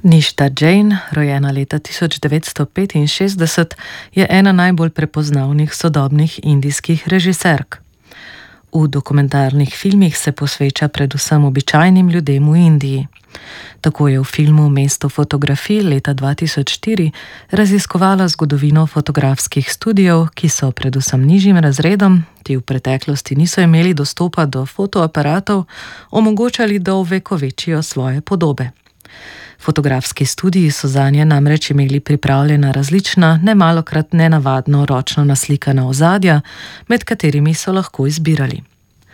Nishta Jain, rojena leta 1965, je ena najbolj prepoznavnih sodobnih indijskih režiserk. V dokumentarnih filmih se posveča predvsem običajnim ljudem v Indiji. Tako je v filmu Mesto fotografij leta 2004 raziskovala zgodovino fotografskih studijev, ki so predvsem nižjim razredom, ti v preteklosti niso imeli dostopa do fotoaparatov, omogočali, da ovekovečijo svoje podobe. Fotografski studiji so zanje namreč imeli pripravljena različna, nemalokrat nenavadno ročno naslikana ozadja, med katerimi so lahko izbirali.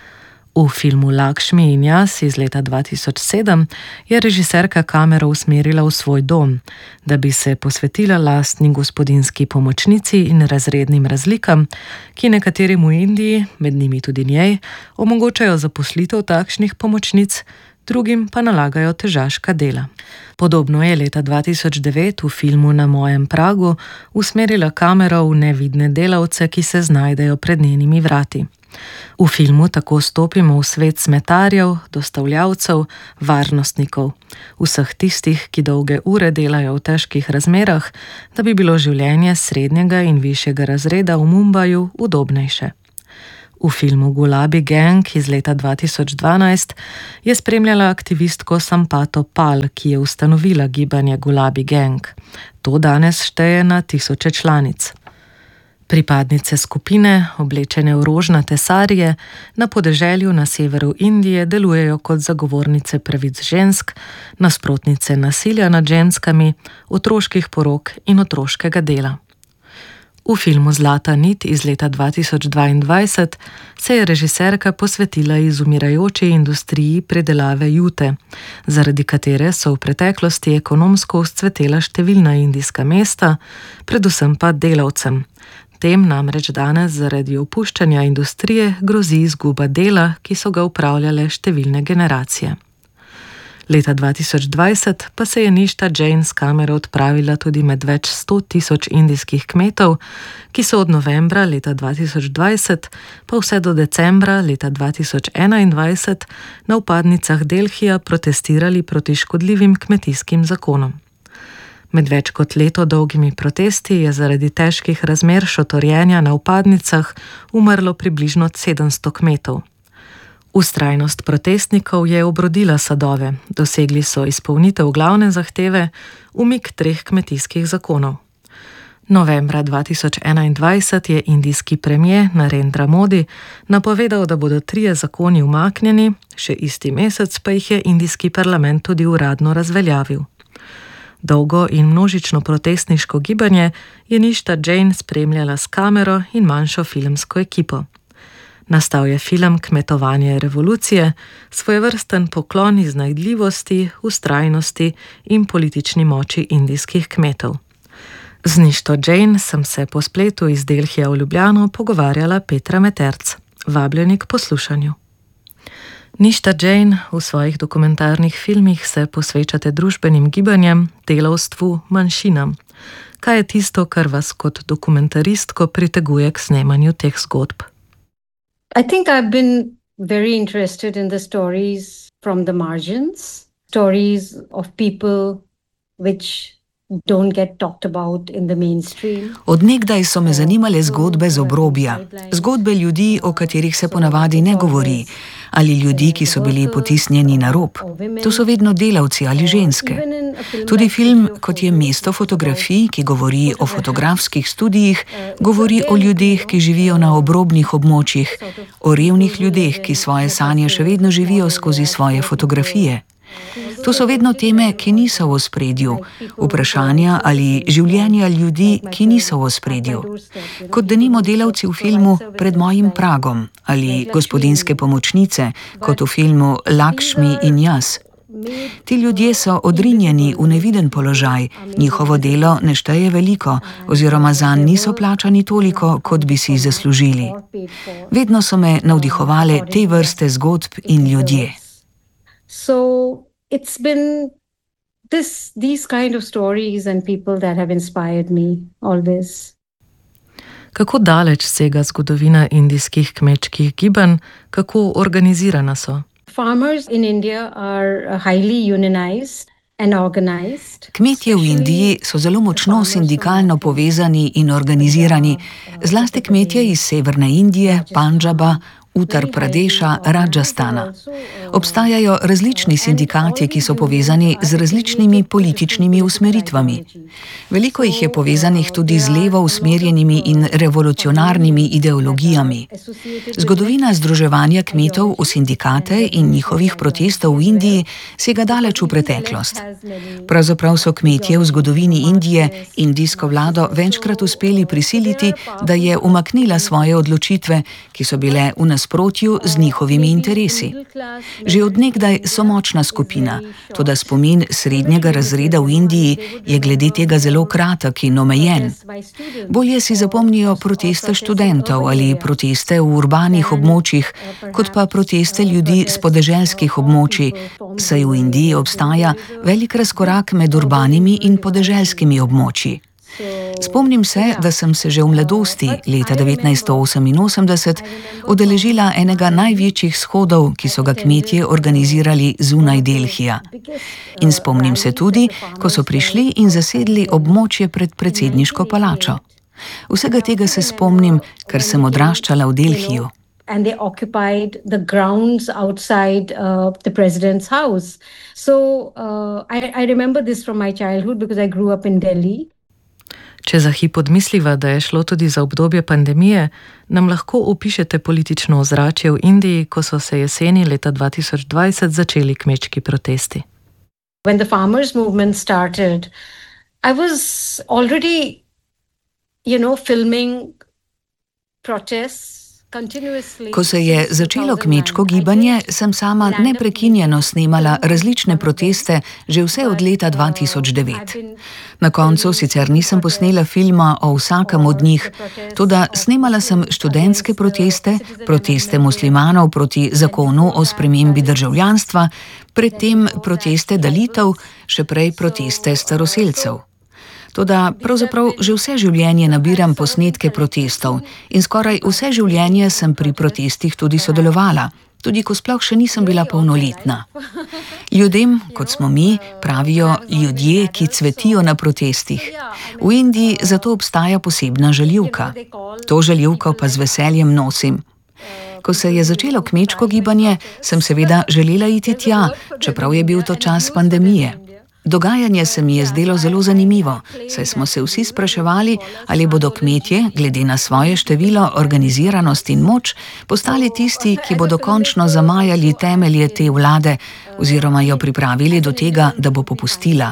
V filmu Lakšmi in jaz iz leta 2007 je režiserka kamero usmerila v svoj dom, da bi se posvetila lastni gospodinjski pomočnici in razrednim razlikam, ki nekaterim v Indiji, med njimi tudi njej, omogočajo zaposlitev takšnih pomočnic, drugim pa nalagajo težaška dela. Podobno je leta 2009 v filmu Na mojem pragu usmerila kamero v nevidne delavce, ki se znajdejo pred njenimi vrati. V filmu tako stopimo v svet smetarjev, dostavljavcev, varnostnikov, vseh tistih, ki dolge ure delajo v težkih razmerah, da bi bilo življenje srednjega in višjega razreda v Mumbaju udobnejše. V filmu Gulabi Gang iz leta 2012 je spremljala aktivistko Sampato Pal, ki je ustanovila gibanje Gulabi Gang. To danes šteje na 1000 članic. Pripadnice skupine, oblečene v rožnate sarije, na podeželju na severu Indije delujejo kot zagovornice pravic žensk, nasprotnice nasilja nad ženskami, otroških porok in otroškega dela. V filmu Zlata nit iz leta 2022 se je režiserka posvetila izumirajoči industriji predelave jute, zaradi katere so v preteklosti ekonomsko vzcvetela številna indijska mesta, predvsem pa delavcem. Tem namreč danes zaradi opuščanja industrije grozi izguba dela, ki so ga upravljale številne generacije. Leta 2020 pa se je Nishta Jain s kamero odpravila tudi med več 100 000 indijskih kmetov, ki so od novembra leta 2020 pa vse do decembra leta 2021 na vpadnicah Delhija protestirali proti škodljivim kmetijskim zakonom. Med več kot leto dolgimi protesti je zaradi težkih razmer šotorjenja na vpadnicah umrlo približno 700 kmetov. Vztrajnost protestnikov je obrodila sadove, dosegli so izpolnitev glavne zahteve, umik 3 kmetijskih zakonov. Novembra 2021 je indijski premier Narendra Modi napovedal, da bodo 3 zakoni umaknjeni, še isti mesec pa jih je indijski parlament tudi uradno razveljavil. Dolgo in množično protestniško gibanje je Nishta Jain spremljala s kamero in manjšo filmsko ekipo. Nastal je film Kmetovanje revolucije, svojevrsten poklon iznajdljivosti, vztrajnosti in politični moči indijskih kmetov. Z Nishto Jain sem se po spletu iz Delhija v Ljubljano pogovarjala Petra Meterc. Vabljeni k poslušanju. Nishta Jain, v svojih dokumentarnih filmih se posvečate družbenim gibanjem, delavstvu, manjšinam. Kaj je tisto, kar vas kot dokumentaristko priteguje k snemanju teh zgodb? I think I've been very interested in the stories from the margins, stories of people which don't get talked about in the mainstream. Od nekdaj so me zanimale zgodbe z obrobja, zgodbe ljudi, o katerih se ponavadi ne govori, ali ljudi, ki so bili potisnjeni na rob. To so vedno delavci ali ženske. Tudi film, kot je Mesto fotografij, ki govori o fotografskih studijih, govori o ljudeh, ki živijo na obrobnih območjih, o revnih ljudeh, ki svoje sanje še vedno živijo skozi svoje fotografije. To so vedno teme, ki niso v ospredju, vprašanja ali življenja ljudi, ki niso v ospredju. Kot denimo delavci v filmu Pred mojim pragom ali gospodinjske pomočnice, kot v filmu Lakšmi in jaz. Ti ljudje so odrinjeni v neviden položaj, njihovo delo ne šteje veliko oziroma zanj niso plačani toliko, kot bi si zaslužili. Vedno so me navdihovale te vrste zgodb in ljudje. So it's been these kind of stories and people that have inspired me always. Kako daleč sega zgodovina indijskih kmečkih gibanj, kako organizirana so? Farmers in India are highly unionized. and organized. Kmetje v Indiji so zelo močno sindikalno povezani in organizirani, zlasti kmetje iz severne Indije, Pandžaba, Uttar Pradeša, Rajasthana. Obstajajo različni sindikati, ki so povezani z različnimi političnimi usmeritvami. Veliko jih je povezanih tudi z levo usmerjenimi in revolucionarnimi ideologijami. Zgodovina združevanja kmetov v sindikate in njihovih protestov v Indiji sega daleč v preteklost. Pravzaprav so kmetje v zgodovini Indije indijsko vlado večkrat uspeli prisiliti, da je umaknila svoje odločitve, ki so bile v nasprotju z njihovimi interesi. Že od nekdaj so močna skupina, toda spomin srednjega razreda v Indiji je glede tega zelo kratek in omejen. Bolje si zapomnijo proteste študentov ali proteste v urbanih območjih, kot pa proteste ljudi s podeželskih območij, saj v Indiji obstaja velik razkorak med urbanimi in podeželskimi območji. Spomnim se, da sem se že v mladosti, leta 1988, udeležila enega največjih shodov, ki so ga kmetje organizirali zunaj Delhija. In spomnim se tudi, ko so prišli in zasedli območje pred predsedniško palačo. Vsega tega se spomnim, ker sem odraščala v Delhiju. And they occupied the grounds outside the president's house. So I remember this from my childhood because I grew up in Delhi. Če za hip odmisliva, da je šlo tudi za obdobje pandemije, nam lahko opišete politično ozračje v Indiji, ko so se jeseni leta 2020 začeli kmečki protesti. When the farmers' movement started, I was already, filming protests. Ko se je začelo kmečko gibanje, sem sama neprekinjeno snemala različne proteste že vse od leta 2009. Na koncu sicer nisem posnela filma o vsakem od njih, toda snemala sem študentske proteste, proteste muslimanov proti zakonu o spremembi državljanstva, predtem proteste Dalitov, še prej proteste staroselcev. Toda pravzaprav že vse življenje nabiram posnetke protestov in skoraj vse življenje sem pri protestih tudi sodelovala, tudi ko sploh še nisem bila polnoletna. Ljudem, kot smo mi, pravijo ljudje, ki cvetijo na protestih. V Indiji zato obstaja posebna žaljivka. To žaljivko pa z veseljem nosim. Ko se je začelo kmečko gibanje, sem seveda želela iti tja, čeprav je bil to čas pandemije. Dogajanje se mi je zdelo zelo zanimivo, saj smo se vsi spraševali, ali bodo kmetje, glede na svoje število, organiziranost in moč, postali tisti, ki bodo končno zamajali temelje te vlade oziroma jo pripravili do tega, da bo popustila.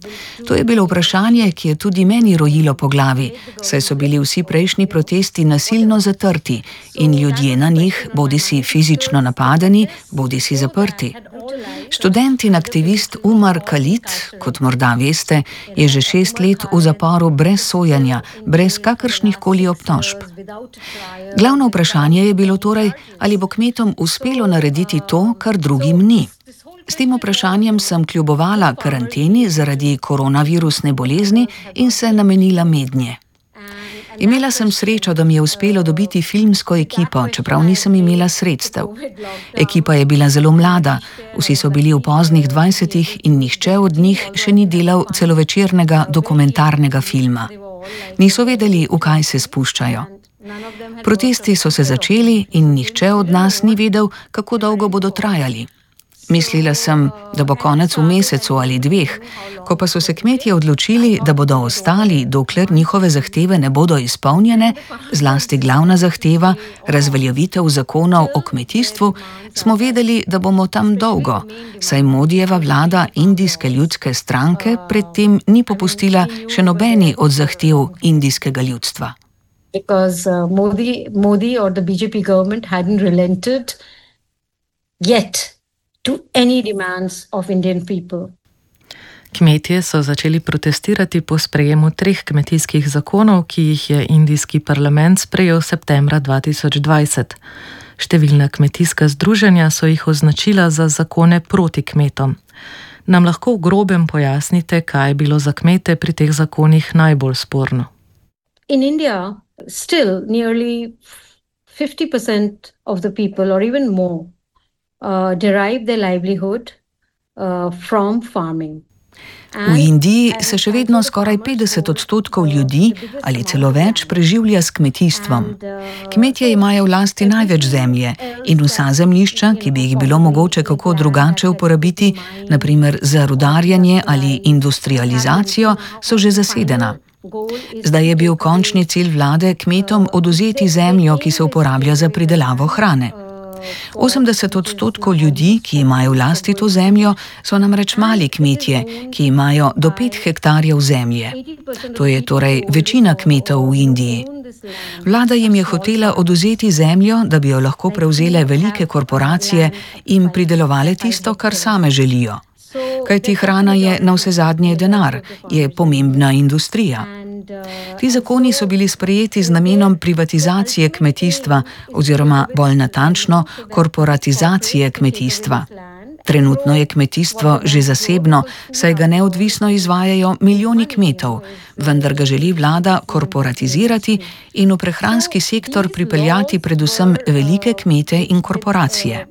To je bilo vprašanje, ki je tudi meni rojilo po glavi, saj so bili vsi prejšnji protesti nasilno zatrti in ljudje na njih bodisi fizično napadeni, bodisi zaprti. Študent in aktivist Umar Khalid, kot morda veste, je že 6 let v zaporu brez sojenja, brez kakršnih koli obtožb. Glavno vprašanje je bilo torej, ali bo kmetom uspelo narediti to, kar drugim ni. S tem vprašanjem sem kljubovala karanteni zaradi koronavirusne bolezni in se namenila mednje. Imela sem srečo, da mi je uspelo dobiti filmsko ekipo, čeprav nisem imela sredstev. Ekipa je bila zelo mlada, vsi so bili v poznih 20-ih in nihče od njih še ni delal celovečernega dokumentarnega filma. Niso vedeli, v kaj se spuščajo. Protesti so se začeli in nihče od nas ni vedel, kako dolgo bodo trajali. Mislila sem, da bo konec v mesecu ali 2, ko pa so se kmetje odločili, da bodo ostali, dokler njihove zahteve ne bodo izpolnjene, zlasti glavna zahteva, razveljavitev zakonov o kmetijstvu, smo vedeli, da bomo tam dolgo, saj Modijeva vlada Indijske ljudske stranke predtem ni popustila še nobeni od zahtev indijskega ljudstva. Because Modi or the BJP government hadn't relented yet to any demands of Indian people. Kmetje so začeli protestirati po sprejemu 3 kmetijskih zakonov, ki jih je indijski parlament sprejel septembra 2020. Številna kmetijska združenja so jih označila za zakone proti kmetom. Nam lahko v grobem pojasnite, kaj je bilo za kmete pri teh zakonih najbolj sporno? In India, still nearly 50% of the people or even more derive their livelihood from farming. V Indiji se še vedno skoraj 50% ljudi ali celo več preživlja s kmetijstvom. Kmetje imajo v lasti največ zemlje in vsa zemljišča, ki bi jih bilo mogoče kako drugače uporabiti, naprimer za rudarjenje ali industrializacijo, so že zasedena. Zdaj je bil končni cilj vlade kmetom odvzeti zemljo, ki se uporablja za pridelavo hrane. 80% ljudi, ki imajo v lasti to zemljo, so namreč mali kmetje, ki imajo do 5 hektarjev zemlje. To je torej večina kmetov v Indiji. Vlada jim je hotela odvzeti zemljo, da bi jo lahko prevzele velike korporacije in pridelovale tisto, kar same želijo. Kajti hrana je navsezadnje denar, je pomembna industrija. Ti zakoni so bili sprejeti z namenom privatizacije kmetijstva oziroma bolj natančno korporatizacije kmetijstva. Trenutno je kmetijstvo že zasebno, saj ga neodvisno izvajajo milijoni kmetov, vendar ga želi vlada korporatizirati in v prehranski sektor pripeljati predvsem velike kmete in korporacije.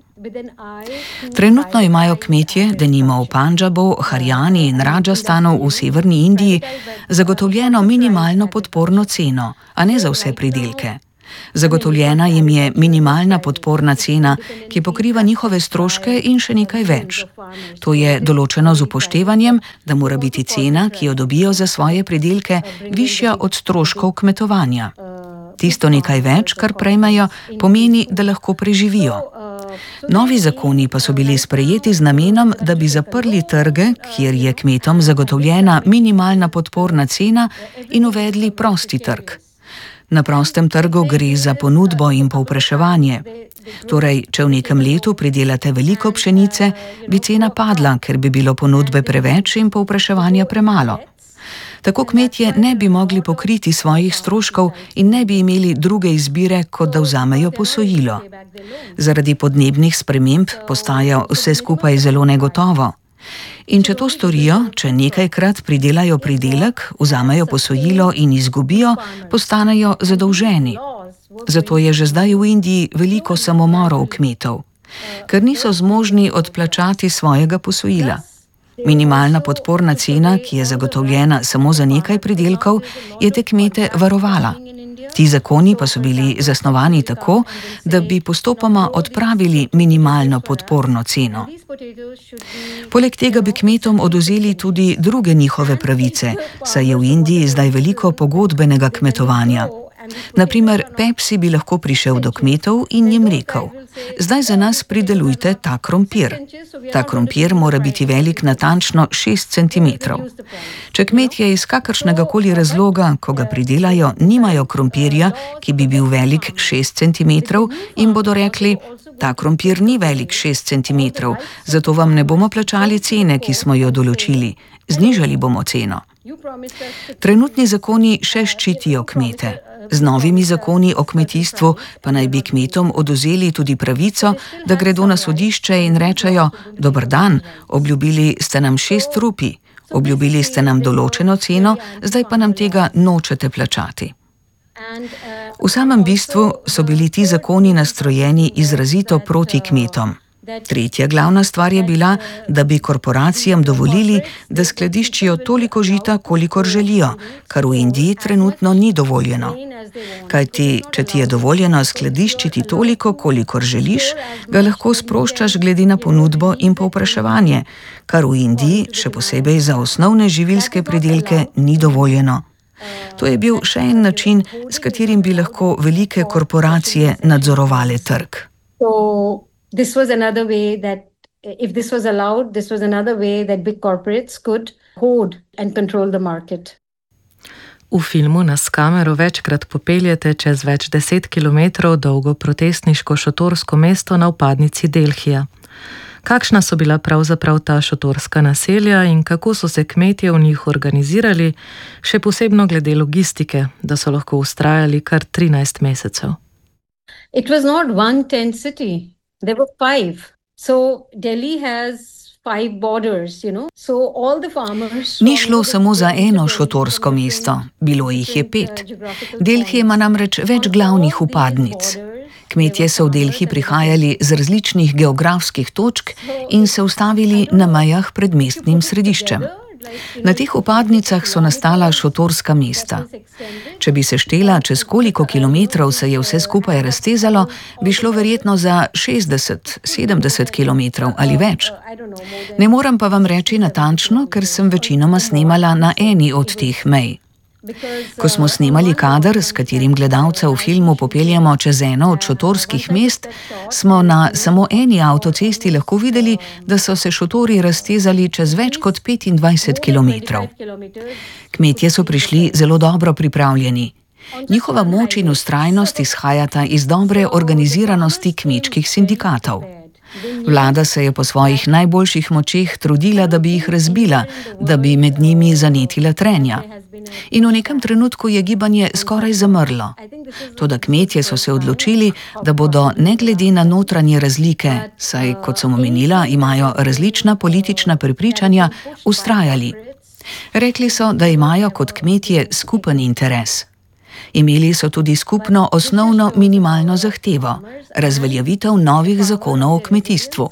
Trenutno imajo kmetje, denimo v Pandžabu, Harijani in Radžastanu v severni Indiji, zagotovljeno minimalno podporno ceno, a ne za vse pridelke. Zagotovljena jim je minimalna podporna cena, ki pokriva njihove stroške in še nekaj več. To je določeno z upoštevanjem, da mora biti cena, ki jo dobijo za svoje pridelke, višja od stroškov kmetovanja. Tisto nekaj več, kar prejmejo, pomeni, da lahko preživijo. Novi zakoni pa so bili sprejeti z namenom, da bi zaprli trge, kjer je kmetom zagotovljena minimalna podporna cena, in uvedli prosti trg. Na prostem trgu gre za ponudbo in povpraševanje. Torej, če v nekem letu pridelate veliko pšenice, bi cena padla, ker bi bilo ponudbe preveč in povpraševanja premalo. Tako kmetje ne bi mogli pokriti svojih stroškov in ne bi imeli druge izbire, kot da vzamejo posojilo. Zaradi podnebnih sprememb postaja vse skupaj zelo negotovo. In če to storijo, če nekajkrat pridelajo pridelek, vzamejo posojilo in izgubijo, postanejo zadolženi. Zato je že zdaj v Indiji veliko samomorov kmetov, ker niso zmožni odplačati svojega posojila. Minimalna podporna cena, ki je zagotovljena samo za nekaj pridelkov, je te kmete varovala. Ti zakoni pa so bili zasnovani tako, da bi postopoma odpravili minimalno podporno ceno. Poleg tega bi kmetom odvzeli tudi druge njihove pravice, saj je v Indiji zdaj veliko pogodbenega kmetovanja. Naprimer, Pepsi bi lahko prišel do kmetov in jim rekel: zdaj za nas pridelujte ta krompir. Ta krompir mora biti velik natančno 6 cm. Če kmetje iz kakršnega koli razloga, ko ga pridelajo, nimajo krompirja, ki bi bil velik 6 cm, jim bodo rekli: ta krompir ni velik 6 cm, zato vam ne bomo plačali cene, ki smo jo določili. Znižali bomo ceno. Trenutni zakoni še ščitijo kmete. Z novimi zakoni o kmetijstvu pa naj bi kmetom odvzeli tudi pravico, da gredo na sodišče in rečejo: dober dan, obljubili ste nam 6 rupij, obljubili ste nam določeno ceno, zdaj pa nam tega nočete plačati. V samem bistvu so bili ti zakoni nastrojeni izrazito proti kmetom. Tretja glavna stvar je bila, da bi korporacijam dovolili, da skladiščijo toliko žita, kolikor želijo, kar v Indiji trenutno ni dovoljeno. Kajti, če ti je dovoljeno skladiščiti toliko, kolikor želiš, ga lahko sproščaš glede na ponudbo in povpraševanje, kar v Indiji, še posebej za osnovne živilske pridelke, ni dovoljeno. To je bil še en način, s katerim bi lahko velike korporacije nadzorovale trg. This was another way that, if this was allowed, this was another way that big corporates could hold and control the market. V filmu nas s kamero večkrat popeljete čez več 10 kilometrov dolgo protestniško šotorsko mesto na vpadnici Delhija. Kakšna so bila pravzaprav ta šotorska naselja in kako so se kmetje v njih organizirali, še posebno glede logistike, da so lahko vztrajali kar 13 mesecev? It was not one tent city. There were 5. So Delhi has 5 borders, So all the farmers... Ni šlo samo za eno šotorsko mesto, bilo jih je 5. Delhi ima namreč več glavnih vpadnic. Kmetje so v Delhi prihajali z različnih geografskih točk in se ustavili na mejah pred mestnim središčem. Na teh vpadnicah so nastala šotorska mesta. Če bi se štela, čez koliko kilometrov se je vse skupaj raztezalo, bi šlo verjetno za 60-70 kilometrov ali več. Ne morem pa vam reči natančno, ker sem večinoma snemala na eni od teh mej. Ko smo snemali kader, s katerim gledalca v filmu popeljamo čez eno od šotorskih mest, smo na samo eni avtocesti lahko videli, da so se šotori raztezali čez več kot 25 kilometrov. Kmetje so prišli zelo dobro pripravljeni. Njihova moč in vztrajnost izhajata iz dobre organiziranosti kmečkih sindikatov. Vlada se je po svojih najboljših močeh trudila, da bi jih razbila, da bi med njimi zanetila trenja. In v nekem trenutku je gibanje skoraj zamrlo. Toda kmetje so se odločili, da bodo ne glede na notranje razlike, saj, kot sem omenila, imajo različna politična prepričanja, vztrajali. Rekli so, da imajo kot kmetje skupen interes. Imeli so tudi skupno osnovno minimalno zahtevo – razveljavitev novih zakonov o kmetijstvu.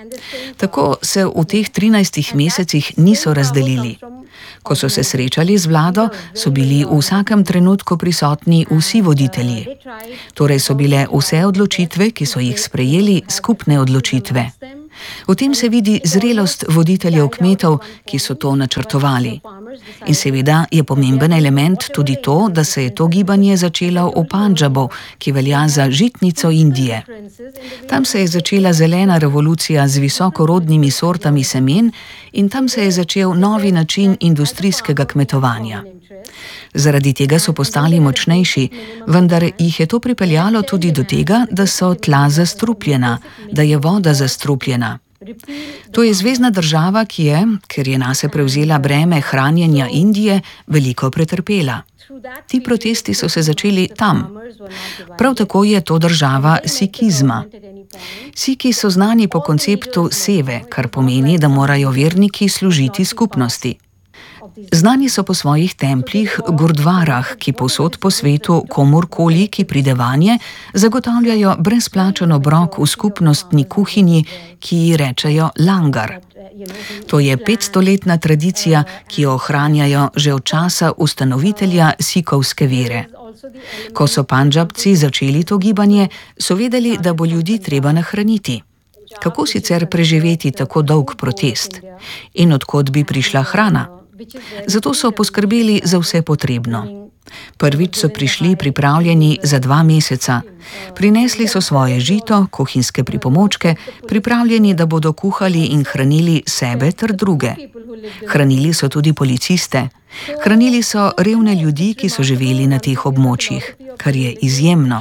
Tako se v teh 13 mesecih niso razdelili. Ko so se srečali z vlado, so bili v vsakem trenutku prisotni vsi voditelji. Torej so bile vse odločitve, ki so jih sprejeli, skupne odločitve. V tem se vidi zrelost voditeljev kmetov, ki so to načrtovali. In seveda je pomemben element tudi to, da se je to gibanje začelo v Pandžabu, ki velja za žitnico Indije. Tam se je začela zelena revolucija z visokorodnimi sortami semen in tam se je začel novi način industrijskega kmetovanja. Zaradi tega so postali močnejši, vendar jih je to pripeljalo tudi do tega, da so tla zastrupljena, da je voda zastrupljena. To je zvezna država, ki je, ker je nase prevzela breme hranjenja Indije, veliko pretrpela. Ti protesti so se začeli tam. Prav tako je to država sikizma. Siki so znani po konceptu seve, kar pomeni, da morajo verniki služiti skupnosti. Znani so po svojih templjih, gurdvarah, ki povsod po svetu komurkoli, ki pride vanje, zagotavljajo brezplačen obrok v skupnostni kuhinji, ki ji rečejo langar. To je 500-letna tradicija, ki jo ohranjajo že od časa ustanovitelja sikovske vere. Ko so Pandžabci začeli to gibanje, so vedeli, da bo ljudi treba nahraniti. Kako sicer preživeti tako dolg protest? In od kod bi prišla hrana? Zato so poskrbeli za vse potrebno. Prvič so prišli pripravljeni za 2 meseca. Prinesli so svoje žito, kuhinjske pripomočke, pripravljeni, da bodo kuhali in hranili sebe ter druge. Hranili so tudi policiste. Hranili so revne ljudi, ki so živeli na teh območjih, kar je izjemno.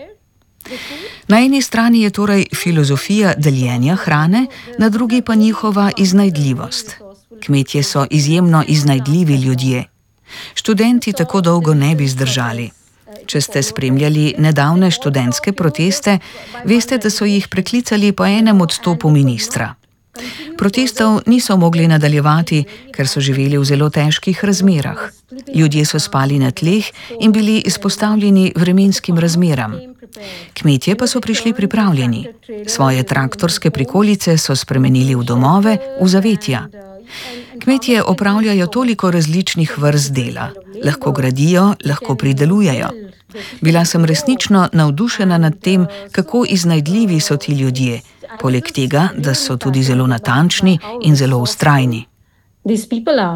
Na eni strani je torej filozofija deljenja hrane, na drugi pa njihova iznajdljivost. Kmetje so izjemno iznajdljivi ljudje. Študenti tako dolgo ne bi zdržali. Če ste spremljali nedavne študentske proteste, veste, da so jih preklicali po enem odstopu ministra. Protestov niso mogli nadaljevati, ker so živeli v zelo težkih razmerah. Ljudje so spali na tleh in bili izpostavljeni vremenskim razmeram. Kmetje pa so prišli pripravljeni. Svoje traktorske prikolice so spremenili v domove, v zavetja. Kmetje opravljajo toliko različnih vrst dela. Lahko gradijo, lahko pridelujejo. Bila sem resnično navdušena nad tem, kako iznajdljivi so ti ljudje, poleg tega, da so tudi zelo natančni in zelo vztrajni. These people are,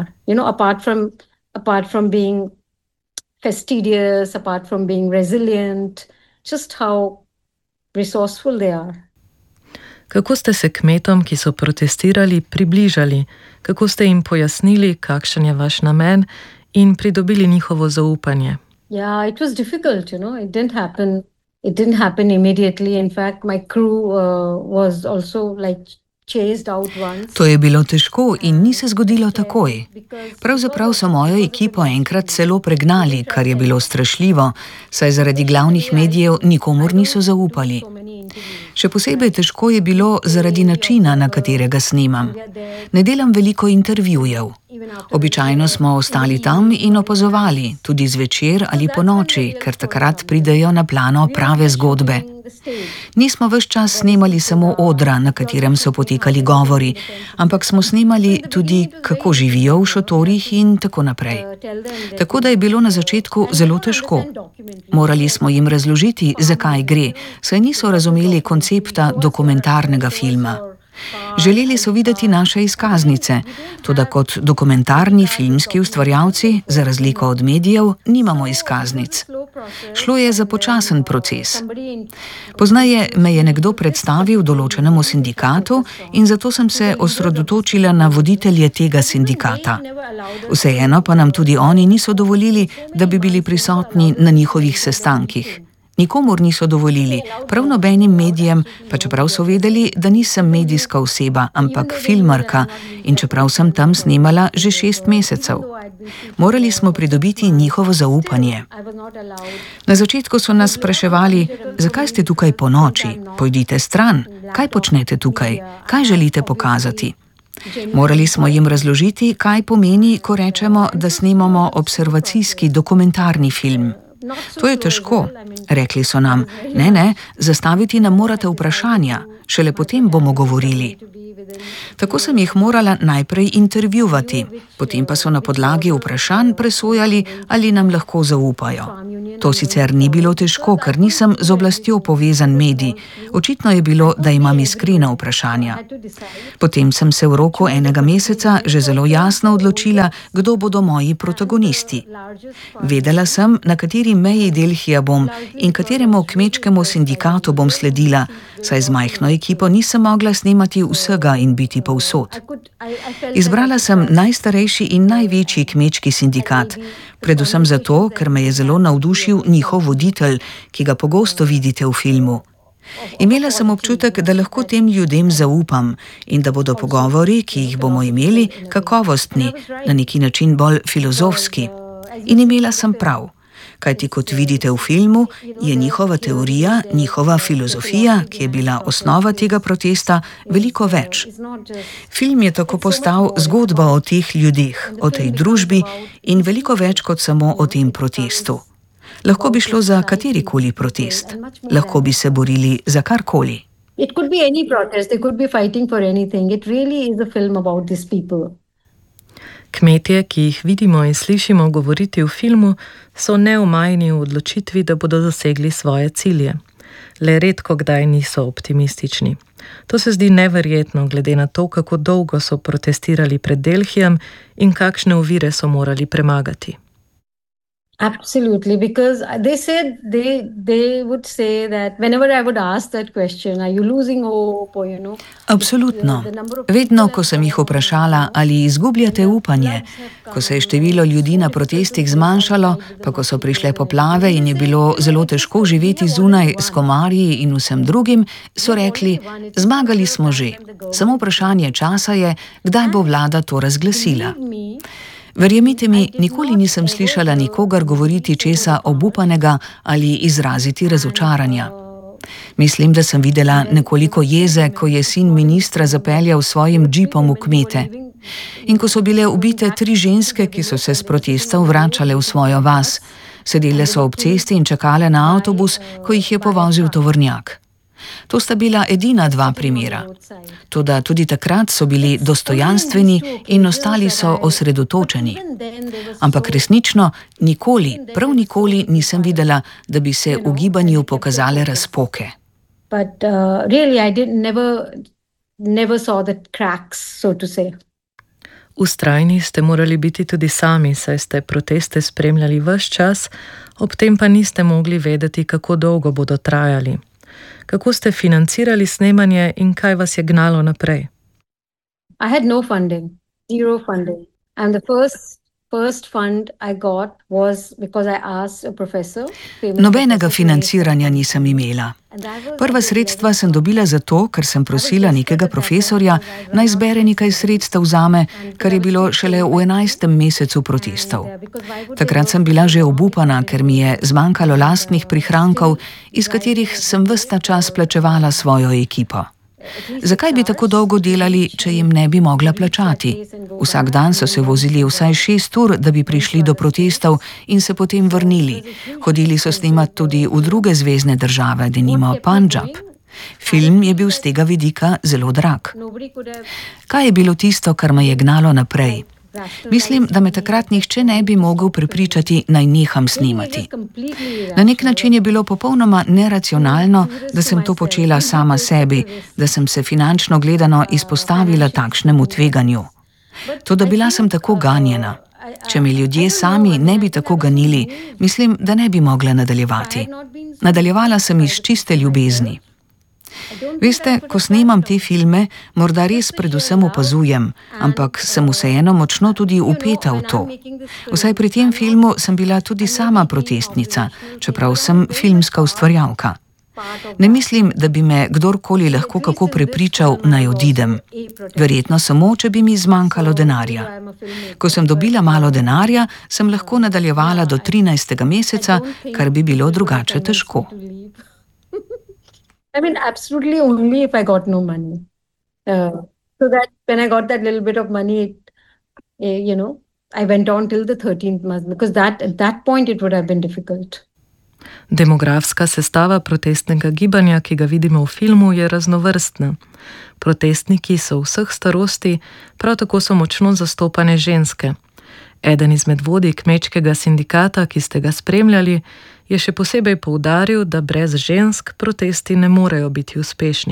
apart from being fastidious, apart from being resilient, just how resourceful they are. Kako ste se kmetom, ki so protestirali, približali? Kako ste jim pojasnili, kakšen je vaš namen in pridobili njihovo zaupanje? Yeah, it was difficult, It didn't happen immediately. In fact, my crew was also chased out once. To je bilo težko in ni se zgodilo takoj. Pravzaprav so mojo ekipo enkrat celo pregnali, kar je bilo strašljivo, saj zaradi glavnih medijev nikomur niso zaupali. Še posebej težko je bilo zaradi načina, na katerega snemam. Ne delam veliko intervjujev. Običajno smo ostali tam in opazovali, tudi zvečer ali ponoči, ker takrat pridejo na plano prave zgodbe. Nismo ves čas snemali samo odra, na katerem so potekali govori, ampak smo snemali tudi, kako živijo v šotorih in tako naprej. Tako da je bilo na začetku zelo težko. Morali smo jim razložiti, zakaj gre, saj niso razumeli koncepta dokumentarnega filma. Želeli so videti naše izkaznice, toda kot dokumentarni filmski ustvarjalci, za razliko od medijev, nimamo izkaznic. Šlo je za počasen proces. Poznaje me je nekdo predstavil določenemu sindikatu in zato sem se osredotočila na voditelje tega sindikata. Vseeno pa nam tudi oni niso dovolili, da bi bili prisotni na njihovih sestankih. Nikomur niso dovolili, prav nobenim medijem, pa čeprav so vedeli, da nisem medijska oseba, ampak filmarka in čeprav sem tam snemala že 6 mesecev. Morali smo pridobiti njihovo zaupanje. Na začetku so nas spraševali, zakaj ste tukaj ponoči, pojdite stran, kaj počnete tukaj, kaj želite pokazati. Morali smo jim razložiti, kaj pomeni, ko rečemo, da snemamo observacijski dokumentarni film. To je težko, rekli so nam. Ne, zastaviti nam morate vprašanja, šele potem bomo govorili. Tako sem jih morala najprej intervjuvati, potem pa so na podlagi vprašanj presojali, ali nam lahko zaupajo. To sicer ni bilo težko, ker nisem z oblastjo povezan medij. Očitno je bilo, da imam iskrena vprašanja. Potem sem se v roku 1 meseca že zelo jasno odločila, kdo bodo moji protagonisti. Vedela sem, na kateri meji Delhija bom in kateremu kmečkemu sindikatu bom sledila, saj z majhno ekipo nisem mogla snemati vsega in biti povsod. Izbrala sem najstarejši in največji kmečki sindikat, predvsem zato, ker me je zelo navdušil njihov voditelj, ki ga pogosto vidite v filmu. Imela sem občutek, da lahko tem ljudem zaupam in da bodo pogovori, ki jih bomo imeli, kakovostni, na neki način bolj filozofski. In imela sem prav. Kajti kot vidite v filmu, je njihova teorija, njihova filozofija, ki je bila osnova tega protesta, veliko več. Film je tako postal zgodba o teh ljudeh, o tej družbi in veliko več kot samo o tem protestu. Lahko bi šlo za katerikoli protest, lahko bi se borili za karkoli. It could be any protest, they could be fighting for anything. It really is a film about these people. Kmetje, ki jih vidimo in slišimo govoriti v filmu, so neomajni v odločitvi, da bodo dosegli svoje cilje. Le redko kdaj niso optimistični. To se zdi neverjetno, glede na to, kako dolgo so protestirali pred Delhijem in kakšne ovire so morali premagati. Absolutely, because they said they would say that whenever I would ask that question, are you losing hope or Absolutno. Vedno, ko sem jih vprašala, ali izgubljate upanje, ko se je število ljudi na protestih zmanjšalo, pa ko so prišle poplave in je bilo zelo težko živeti zunaj s komarji in vsem drugim, so rekli, zmagali smo že. Samo vprašanje časa je, kdaj bo vlada to razglasila. Verjemite mi, nikoli nisem slišala nikogar govoriti česa obupanega ali izraziti razočaranja. Mislim, da sem videla nekoliko jeze, ko je sin ministra zapeljal s svojim džipom v kmete. In ko so bile ubite 3 ženske, ki so se s protestov vračale v svojo vas. Sedele so ob cesti in čakale na avtobus, ko jih je povozil tovornjak. To sta bila edina 2 primera. Toda tudi takrat so bili dostojanstveni in ostali so osredotočeni. Ampak resnično nikoli, prav nikoli nisem videla, da bi se v gibanju pokazale razpoke. But really I never saw the cracks, so to say. Vztrajni ste morali biti tudi sami, saj ste proteste spremljali ves čas, ob tem pa niste mogli vedeti, kako dolgo bodo trajali. Kako ste financirali snemanje in kaj vas je gnalo naprej? I had no funding, 0 funding. And the first fund I got was because I asked a professor. Nobenega financiranja nisem imela. Prva sredstva sem dobila zato, ker sem prosila nekega profesorja, naj zbere nekaj sredstev zame, kar je bilo šele v 11. mesecu protestov. Takrat sem bila že obupana, ker mi je zmanjkalo lastnih prihrankov, iz katerih sem ves ta čas plačevala svojo ekipo. Zakaj bi tako dolgo delali, če jim ne bi mogla plačati? Vsak dan so se vozili vsaj 6 ur, da bi prišli do protestov in se potem vrnili. Hodili so snemati tudi v druge zvezne države, denimo Punjab. Film je bil z tega vidika zelo drag. Kaj je bilo tisto, kar me je gnalo naprej? Mislim, da me takrat nihče ne bi mogel prepričati, naj neham snemati. Na nek način je bilo popolnoma neracionalno, da sem to počela sama sebi, da sem se finančno gledano izpostavila takšnemu tveganju. Toda bila sem tako ganjena. Če me ljudje sami ne bi tako ganili, mislim, da ne bi mogla nadaljevati. Nadaljevala sem iz čiste ljubezni. Veste, ko snemam te filme, morda res predvsem opazujem, ampak sem vseeno močno tudi vpeta v to. Vsaj pri tem filmu sem bila tudi sama protestnica, čeprav sem filmska ustvarjalka. Ne mislim, da bi me kdorkoli lahko kako prepričal, naj odidem. Verjetno samo, če bi mi zmanjkalo denarja. Ko sem dobila malo denarja, sem lahko nadaljevala do 13. meseca, kar bi bilo drugače težko. Absolutely only if I got no money. So that when I got that little bit of money, I went on till the 13th month, because at that point it would have been difficult. Demografska sestava protestnega gibanja, ki ga vidimo v filmu, je raznovrstna. Protestniki so vseh starosti, prav tako so močno zastopane ženske. Eden izmed vodij kmečkega sindikata, ki ste ga spremljali, je še posebej poudaril, da brez žensk protesti ne morejo biti uspešni.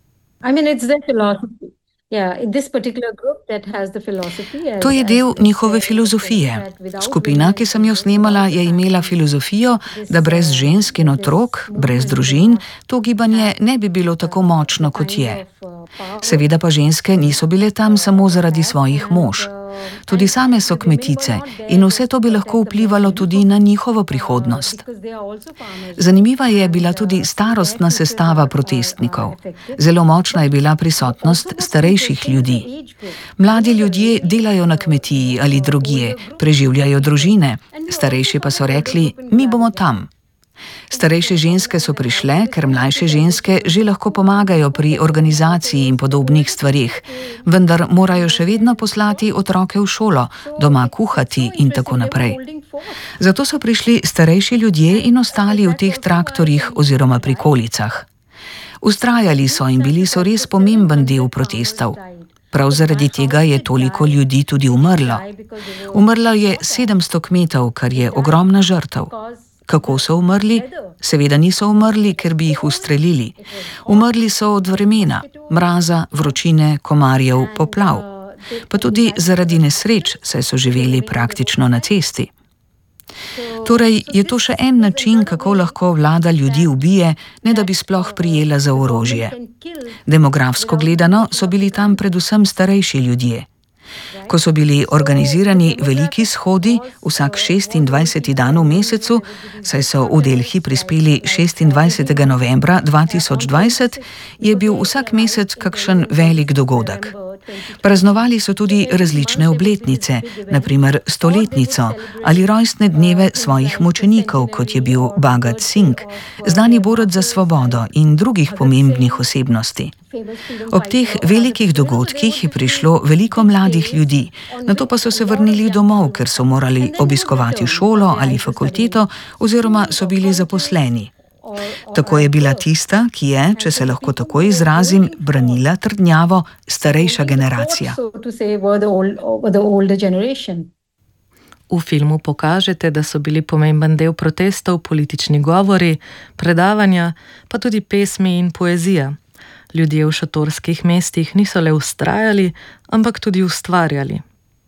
To je del njihove filozofije. Skupina, ki sem jo snemala, je imela filozofijo, da brez žensk in otrok, brez družin, to gibanje ne bi bilo tako močno, kot je. Seveda pa ženske niso bile tam samo zaradi svojih mož. Tudi same so kmetice in vse to bi lahko vplivalo tudi na njihovo prihodnost. Zanimiva je bila tudi starostna sestava protestnikov. Zelo močna je bila prisotnost starejših ljudi. Mladi ljudje delajo na kmetiji ali drugje, preživljajo družine. Starejši pa so rekli, mi bomo tam. Starejše ženske so prišle, ker mlajše ženske že lahko pomagajo pri organizaciji in podobnih stvarih, vendar morajo še vedno poslati otroke v šolo, doma kuhati in tako naprej. Zato so prišli starejši ljudje in ostali v teh traktorjih oziroma prikolicah. Vztrajali so in bili so res pomemben del protestov. Prav zaradi tega je toliko ljudi tudi umrlo. Umrlo je 700 kmetov, kar je ogromna žrtev. Kako so umrli? Seveda niso umrli, ker bi jih ustrelili. Umrli so od vremena, mraza, vročine, komarjev, poplav. Pa tudi zaradi nesreč, saj so živeli praktično na cesti. Torej je to še en način, kako lahko vlada ljudi ubije, ne da bi sploh prijela za orožje. Demografsko gledano so bili tam predvsem starejši ljudje. Ko so bili organizirani veliki shodi, vsak 26. dan v mesecu, saj so v Delhi prispeli 26. novembra 2020, je bil vsak mesec kakšen velik dogodek. Praznovali so tudi različne obletnice, naprimer 100-letnico ali rojstne dneve svojih mučenikov, kot je bil Bhagat Singh, znani borec za svobodo in drugih pomembnih osebnosti. Ob teh velikih dogodkih je prišlo veliko mladih ljudi, nato pa so se vrnili domov, ker so morali obiskovati šolo ali fakulteto oziroma so bili zaposleni. Tako je bila tista, ki je, če se lahko tako izrazim, branila trdnjavo starejša generacija. V filmu pokažete, da so bili pomemben del protestov politični govori, predavanja, pa tudi pesmi in poezija. Ljudje v šotorskih mestih niso le vztrajali, ampak tudi ustvarjali.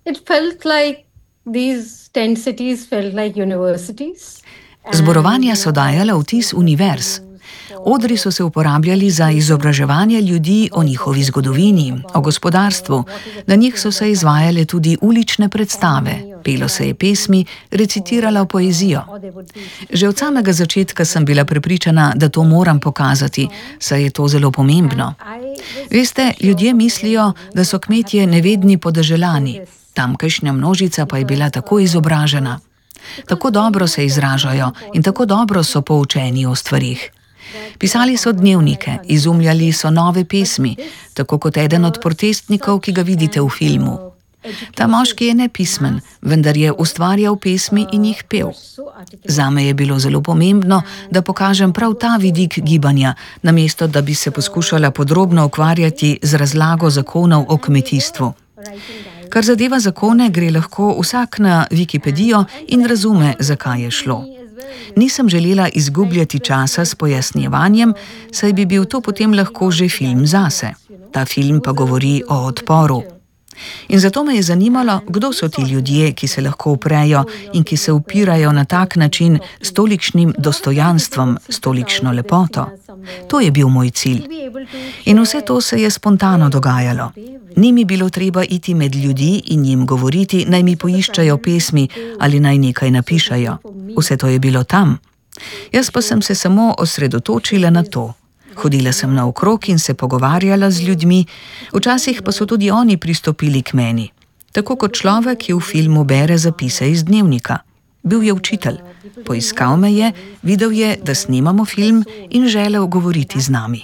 Zborovanja so dajala vtis univerz. Odri so se uporabljali za izobraževanje ljudi o njihovi zgodovini, o gospodarstvu. Na njih so se izvajale tudi ulične predstave, pelo se je pesmi, recitirala poezijo. Že od samega začetka sem bila prepričana, da to moram pokazati, saj je to zelo pomembno. Veste, ljudje mislijo, da so kmetje nevedni podeželani, tamkajšnja množica pa je bila tako izobražena. Tako dobro se izražajo in tako dobro so poučeni o stvarih. Pisali so dnevnike, izumljali so nove pesmi, tako kot eden od protestnikov, ki ga vidite v filmu. Ta moški je nepismen, vendar je ustvarjal pesmi in jih pel. Zame je bilo zelo pomembno, da pokažem prav ta vidik gibanja, namesto da bi se poskušala podrobno ukvarjati z razlago zakonov o kmetijstvu. Kar zadeva zakone, gre lahko vsak na Wikipedijo in razume, zakaj je šlo. Nisem želela izgubljati časa s pojasnjevanjem, saj bi bil to potem lahko že film zase. Ta film pa govori o odporu. In zato me je zanimalo, kdo so ti ljudje, ki se lahko uprejo in ki se upirajo na tak način s tolikšnim dostojanstvom, s tolikšno lepoto. To je bil moj cilj. In vse to se je spontano dogajalo. Ni mi bilo treba iti med ljudi in jim govoriti, naj mi poiščajo pesmi ali naj nekaj napišajo. Vse to je bilo tam. Jaz pa sem se samo osredotočila na to. Hodila sem naokrog in se pogovarjala z ljudmi, včasih pa so tudi oni pristopili k meni. Tako kot človek, ki v filmu bere zapise iz dnevnika. Bil je učitelj. Poiskal me je, videl je, da snemamo film in želel govoriti z nami.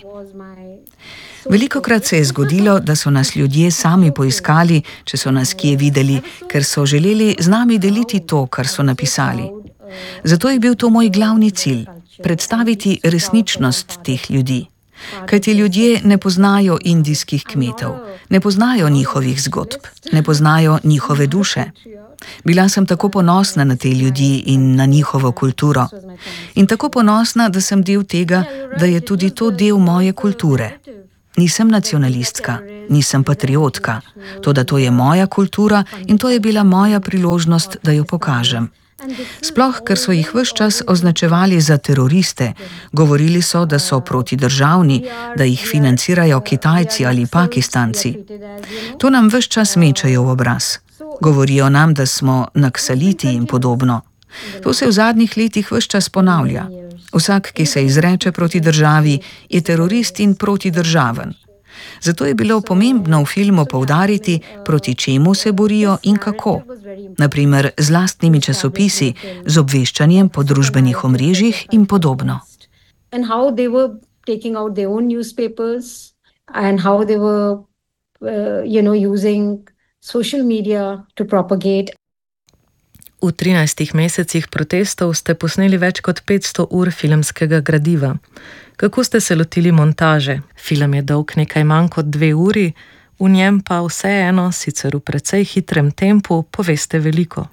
Velikokrat se je zgodilo, da so nas ljudje sami poiskali, če so nas kje videli, ker so želeli z nami deliti to, kar so napisali. Zato je bil to moj glavni cilj. Predstaviti resničnost teh ljudi. Kajti ljudje ne poznajo indijskih kmetov, ne poznajo njihovih zgodb, ne poznajo njihove duše. Bila sem tako ponosna na te ljudi in na njihovo kulturo. In tako ponosna, da sem del tega, da je tudi to del moje kulture. Nisem nacionalistka, nisem patriotka, toda to je moja kultura in to je bila moja priložnost, da jo pokažem. Sploh, ker so jih ves čas označevali za teroriste, govorili so, da so protidržavni, da jih financirajo Kitajci ali Pakistanci. To nam ves čas mečejo v obraz. Govorijo nam, da smo naksaliti in podobno. To se v zadnjih letih ves čas ponavlja. Vsak, ki se izreče proti državi, je terorist in protidržaven. Zato je bilo pomembno v filmu poudariti, proti čemu se borijo in kako. Naprimer, z lastnimi časopisi, z obveščanjem po družbenih omrežjih in podobno. V 13 mesecih protestov ste posneli več kot 500 ur filmskega gradiva. Kako ste se lotili montaže? Film je dolg nekaj manj kot 2 uri, v njem pa vseeno, sicer v precej hitrem tempu, poveste veliko.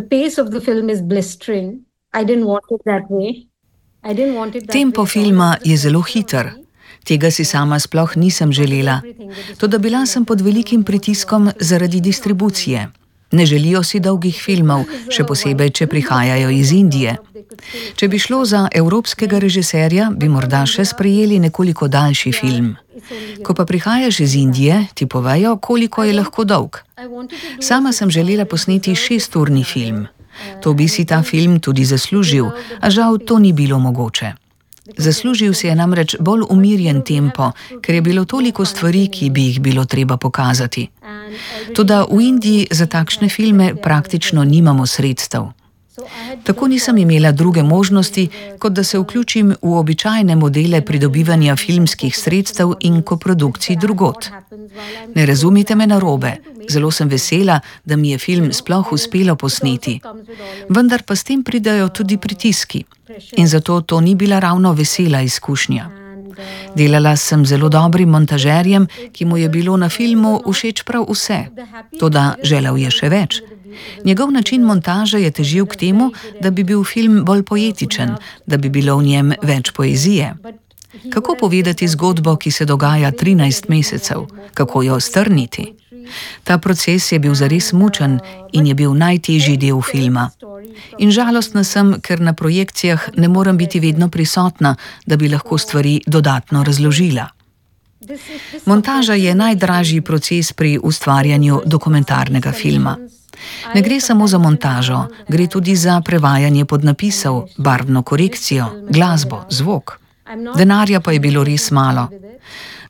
Tempo filma je zelo hiter. Tega si sama sploh nisem želela. Toda bila sem pod velikim pritiskom zaradi distribucije. Ne želijo si dolgih filmov, še posebej, če prihajajo iz Indije. Če bi šlo za evropskega režiserja, bi morda še sprejeli nekoliko daljši film. Ko pa prihajaš iz Indije, ti povejo, koliko je lahko dolg. Sama sem želela posneti 6-urni film. To bi si ta film tudi zaslužil, a žal to ni bilo mogoče. Zaslužil si je namreč bolj umirjen tempo, ker je bilo toliko stvari, ki bi jih bilo treba pokazati. Toda v Indiji za takšne filme praktično nimamo sredstev. Tako nisem imela druge možnosti, kot da se vključim v običajne modele pridobivanja filmskih sredstev in koprodukcij drugod. Ne razumite me narobe, zelo sem vesela, da mi je film sploh uspelo posneti. Vendar pa s tem pridajo tudi pritiski. In zato to ni bila ravno vesela izkušnja. Delala sem zelo dobrim montažerjem, ki mu je bilo na filmu všeč prav vse. Toda želel je še več. Njegov način montaže je težil k temu, da bi bil film bolj poetičen, da bi bilo v njem več poezije. Kako povedati zgodbo, ki se dogaja 13 mesecev? Kako jo strniti? Ta proces je bil zares mučen in je bil najtežji del filma. In žalostna sem, ker na projekcijah ne morem biti vedno prisotna, da bi lahko stvari dodatno razložila. Montaža je najdražji proces pri ustvarjanju dokumentarnega filma. Ne gre samo za montažo, gre tudi za prevajanje podnapisov, barvno korekcijo, glasbo, zvok. Denarja pa je bilo res malo.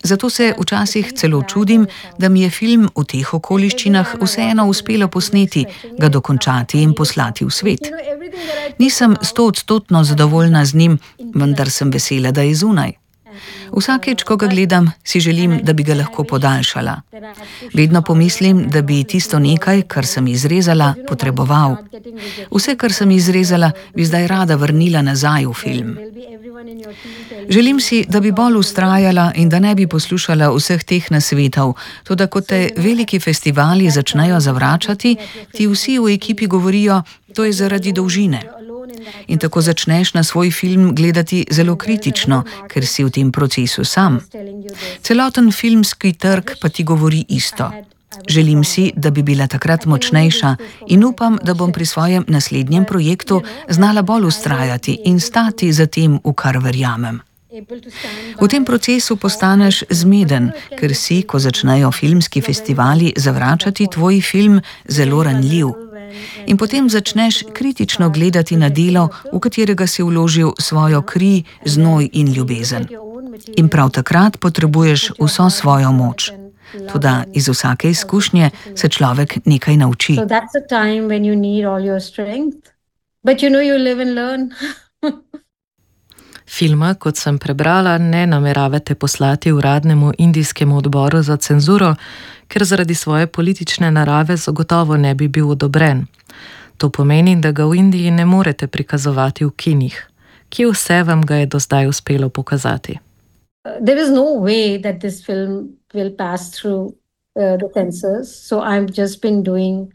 Zato se včasih celo čudim, da mi je film v teh okoliščinah vseeno uspelo posneti, ga dokončati in poslati v svet. Nisem 100% zadovoljna z njim, vendar sem vesela, da je zunaj. Vsakeč, ko ga gledam, si želim, da bi ga lahko podaljšala. Vedno pomislim, da bi tisto nekaj, kar sem izrezala, potreboval. Vse, kar sem izrezala, bi zdaj rada vrnila nazaj v film. Želim si, da bi bolj vztrajala in da ne bi poslušala vseh teh nasvetov, toda ko te veliki festivali začnejo zavračati, ti vsi v ekipi govorijo, to je zaradi dolžine. In tako začneš na svoj film gledati zelo kritično, ker si v tem procesu sam. Celoten filmski trg pa ti govori isto. Želim si, da bi bila takrat močnejša in upam, da bom pri svojem naslednjem projektu znala bolj vztrajati in stati za tem, v kar verjamem. V tem procesu postaneš zmeden, ker si, ko začnejo filmski festivali zavračati tvoj film, zelo ranljiv. In potem začneš kritično gledati na delo, v katerega si vložil svojo kri, znoj in ljubezen. In prav takrat potrebuješ vso svojo moč. Toda iz vsake izkušnje se človek nekaj nauči. Filma, kot sem prebrala, ne nameravate poslati uradnemu indijskemu odboru za cenzuro, ker zaradi svoje politične narave zagotovo ne bi bil odobren. To pomeni, da ga v Indiji ne morete prikazovati v kinih. Kje vse vam ga je do zdaj uspelo pokazati? There is no way that this film will pass through the censors, so I've just been doing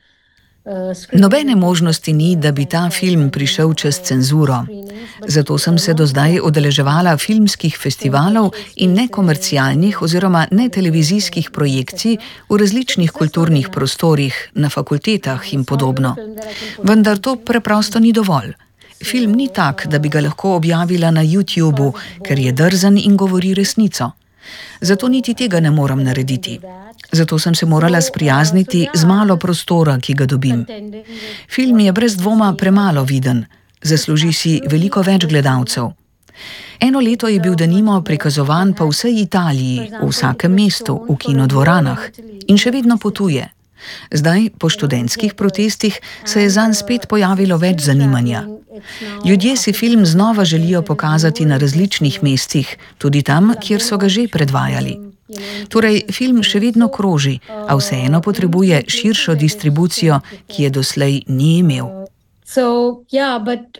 Nobene možnosti ni, da bi ta film prišel čez cenzuro. Zato sem se do zdaj udeleževala filmskih festivalov in nekomercialnih oziroma netelevizijskih projekcij v različnih kulturnih prostorih, na fakultetah in podobno. Vendar to preprosto ni dovolj. Film ni tak, da bi ga lahko objavila na YouTubu, ker je drzen in govori resnico. Zato niti tega ne moram narediti. Zato sem se morala sprijazniti z malo prostora, ki ga dobim. Film je brez dvoma premalo viden. Zasluži si veliko več gledalcev. Eno leto je bil denimo prikazovan po vsej Italiji, v vsakem mestu, v kinodvoranah in še vedno potuje. Zdaj, po študentskih protestih, se je zanj spet pojavilo več zanimanja. Ljudje si film znova želijo pokazati na različnih mestih, tudi tam, kjer so ga že predvajali. Torej, film še vedno kroži, a vseeno potrebuje širšo distribucijo, ki je doslej ni imel. So, yeah, but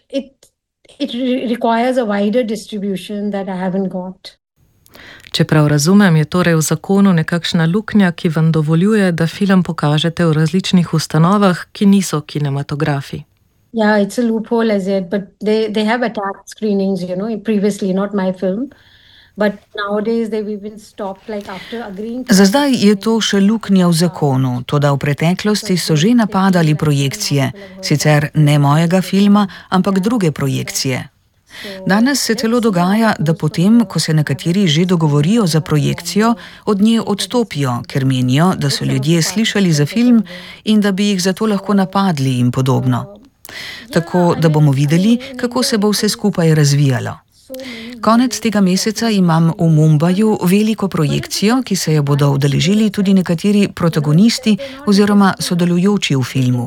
it requires a wider distribution that I haven't got. Če prav razumem, je torej v zakonu nekakšna luknja, ki vam dovoljuje, da film pokažete v različnih ustanovah, ki niso kinematografi. Yeah, it's a loophole as yet, but they have attacked screenings, previously, not my film. But nowadays they've even stopped, like after agreeing. Za zdaj je to še luknja v zakonu, toda v preteklosti so že napadali projekcije, sicer ne mojega filma, ampak druge projekcije. Danes se celo dogaja, da potem, ko se nekateri že dogovorijo za projekcijo, od nje odstopijo, ker menijo, da so ljudje slišali za film in da bi jih zato lahko napadli in podobno. Tako da bomo videli, kako se bo vse skupaj razvijalo. Konec tega meseca imam v Mumbaju veliko projekcijo, ki se jo bodo udeležili tudi nekateri protagonisti oziroma sodelujoči v filmu.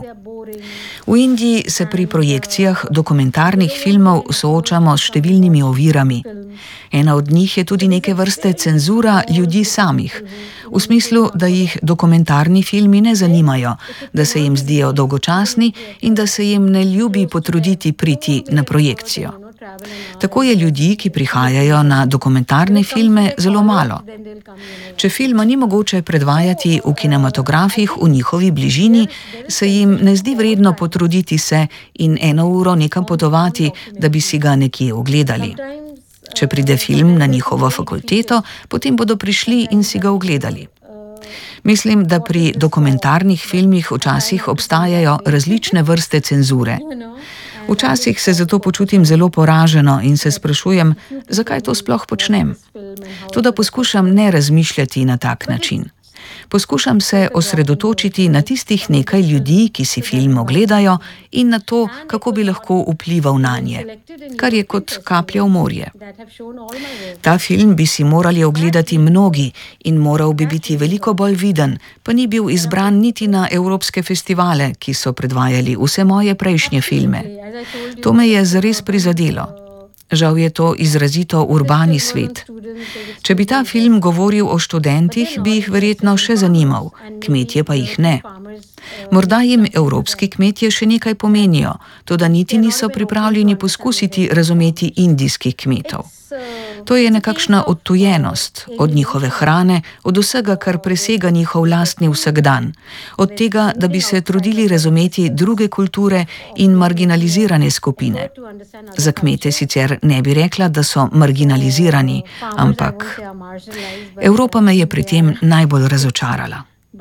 V Indiji se pri projekcijah dokumentarnih filmov soočamo s številnimi ovirami. Ena od njih je tudi neke vrste cenzura ljudi samih, v smislu, da jih dokumentarni filmi ne zanimajo, da se jim zdijo dolgočasni in da se jim ne ljubi potruditi priti na projekcijo. Tako je ljudi, ki prihajajo na dokumentarne filme, zelo malo. Če filma ni mogoče predvajati v kinematografih v njihovi bližini, se jim ne zdi vredno potruditi se in 1 uro nekam potovati, da bi si ga nekje ogledali. Če pride film na njihovo fakulteto, potem bodo prišli in si ga ogledali. Mislim, da pri dokumentarnih filmih včasih obstajajo različne vrste cenzure. Včasih se zato počutim zelo poraženo in se sprašujem, zakaj to sploh počnem. Toda poskušam ne razmišljati na tak način. Poskušam se osredotočiti na tistih nekaj ljudi, ki si film ogledajo, in na to, kako bi lahko vplival nanje, kar je kot kaplja v morje. Ta film bi si morali ogledati mnogi in moral bi biti veliko bolj viden, pa ni bil izbran niti na evropske festivale, ki so predvajali vse moje prejšnje filme. To me je zares prizadelo. Žal je to izrazito urbani svet. Če bi ta film govoril o študentih, bi jih verjetno še zanimal, kmetje pa jih ne. Morda jim evropski kmetje še nekaj pomenijo, toda niti niso pripravljeni poskusiti razumeti indijskih kmetov. To je nekakšna odtujenost od njihove hrane, od vsega, kar presega njihov lastni vsakdan, od tega, da bi se trudili razumeti druge kulture in marginalizirane skupine. Za kmete sicer ne bi rekla, da so marginalizirani, ampak Evropa me je pri tem najbolj razočarala.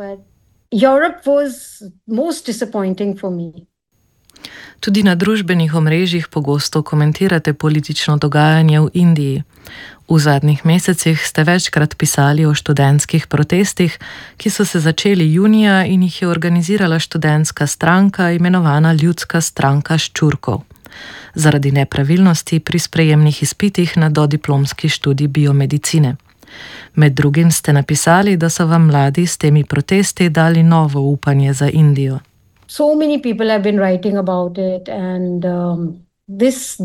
Tudi na družbenih omrežjih pogosto komentirate politično dogajanje v Indiji. V zadnjih mesecih ste večkrat pisali o študentskih protestih, ki so se začeli junija in jih je organizirala študentska stranka, imenovana Ljudska stranka ščurkov, zaradi nepravilnosti pri sprejemnih izpitih na dodiplomski študij biomedicine. Med drugim ste napisali, da so vam mladi s temi protesti dali novo upanje za Indijo. So many people have been writing about it, and this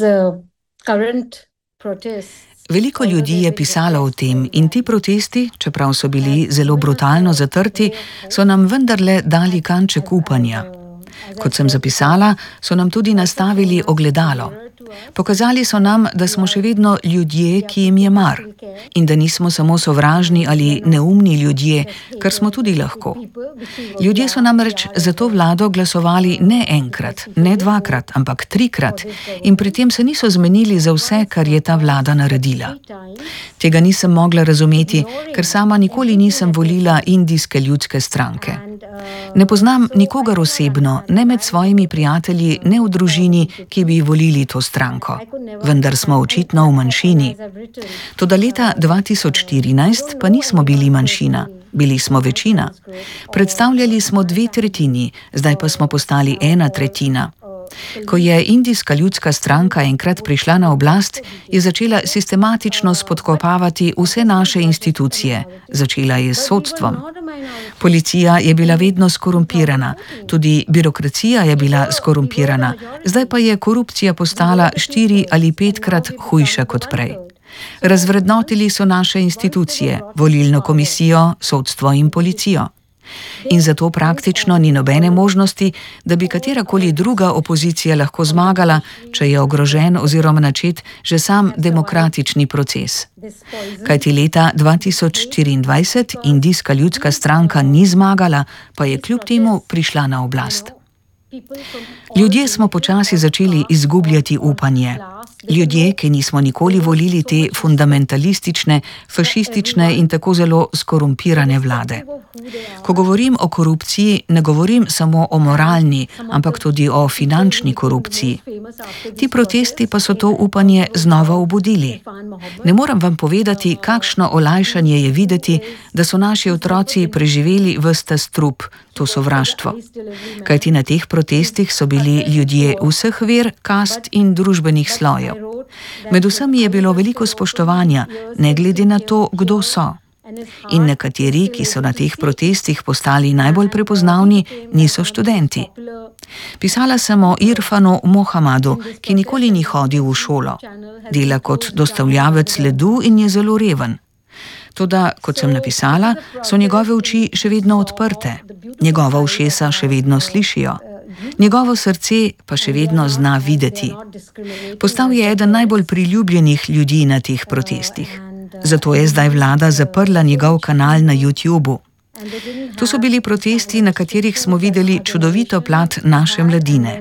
current protest. Veliko ljudi je pisalo o tem in ti protesti, čeprav so bili zelo brutalno zatrti, so nam vendarle dali kanček upanja. Kot sem zapisala, so nam tudi nastavili ogledalo. Pokazali so nam, da smo še vedno ljudje, ki jim je mar, in da nismo samo sovražni ali neumni ljudje, kar smo tudi lahko. Ljudje so namreč za to vlado glasovali ne enkrat, ne dvakrat, ampak 3-krat in pri tem se niso zmenili za vse, kar je ta vlada naredila. Tega nisem mogla razumeti, ker sama nikoli nisem volila Indijske ljudske stranke. Ne poznam nikogar osebno, ne med svojimi prijatelji, ne v družini, ki bi volili to stranko. Vendar smo očitno v manjšini. Toda leta 2014 pa nismo bili manjšina, bili smo večina. Predstavljali smo 2/3, zdaj pa smo postali 1/3. Ko je Indijska ljudska stranka enkrat prišla na oblast, je začela sistematično spodkopavati vse naše institucije. Začela je s sodstvom. Policija je bila vedno skorumpirana, tudi birokracija je bila skorumpirana, zdaj pa je korupcija postala 4 ali 5-krat hujša kot prej. Razvrednotili so naše institucije, volilno komisijo, sodstvo in policijo. In zato praktično ni nobene možnosti, da bi katerakoli druga opozicija lahko zmagala, če je ogrožen oziroma načet že sam demokratični proces. Kajti leta 2024 Indijska ljudska stranka ni zmagala, pa je kljub temu prišla na oblast. Ljudje smo počasi začeli izgubljati upanje. Ljudje, ki nismo nikoli volili te fundamentalistične, fašistične in tako zelo skorumpirane vlade. Ko govorim o korupciji, ne govorim samo o moralni, ampak tudi o finančni korupciji. Ti protesti pa so to upanje znova obudili. Ne morem vam povedati, kakšno olajšanje je videti, da so naši otroci preživeli ves ta strup, to sovraštvo. Kajti na teh protestih so bili ljudje vseh ver, kast in družbenih slojev. Med vsemi je bilo veliko spoštovanja, ne glede na to, kdo so. In nekateri, ki so na teh protestih postali najbolj prepoznavni, niso študenti. Pisala sem o Irfanu Mohamadu, ki nikoli ni hodil v šolo. Dela kot dostavljavec ledu in je zelo reven. Toda, kot sem napisala, so njegove oči še vedno odprte, njegova ušesa še vedno slišijo, njegovo srce pa še vedno zna videti. Postal je eden najbolj priljubljenih ljudi na teh protestih. Zato je zdaj vlada zaprla njegov kanal na YouTubu. To so bili protesti, na katerih smo videli čudovito plat naše mladine.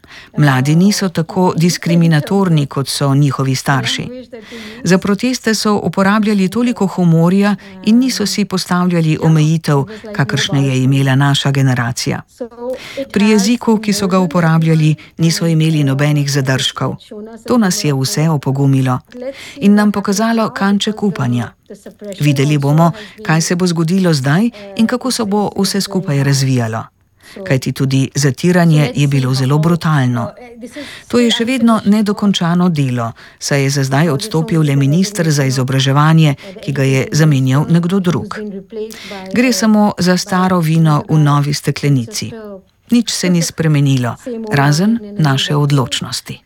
Mladi niso tako diskriminatorni, kot so njihovi starši. Za proteste so uporabljali toliko humorja in niso si postavljali omejitev, kakršne je imela naša generacija. Pri jeziku, ki so ga uporabljali, niso imeli nobenih zadržkov. To nas je vse opogumilo in nam pokazalo kanček upanja. Videli bomo, kaj se bo zgodilo zdaj in kako se bo vse skupaj razvijalo. Kajti tudi zatiranje je bilo zelo brutalno. To je še vedno nedokončano delo, saj je za zdaj odstopil le minister za izobraževanje, ki ga je zamenjal nekdo drug. Gre samo za staro vino v novi steklenici. Nič se ni spremenilo, razen naše odločnosti.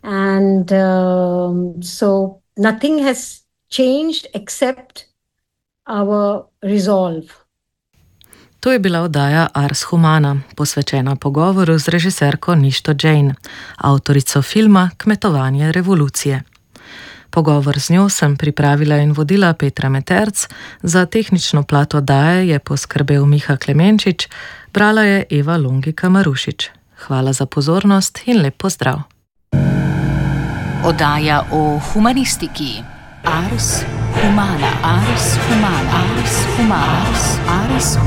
Nothing has changed except our resolve. To je bila oddaja Ars Humana, posvečena pogovoru z režiserko Ništo Jane, avtorico filma Kmetovanje revolucije. Pogovor z njo sem pripravila in vodila Petra Meterc, za tehnično plat oddaje je poskrbel Miha Klemenčič, brala je Eva Longika Marušič. Hvala za pozornost in lep pozdrav. Oddaja o humanistiki. Ars Humana. Ars Humana. Ars Humana. Ars Humana.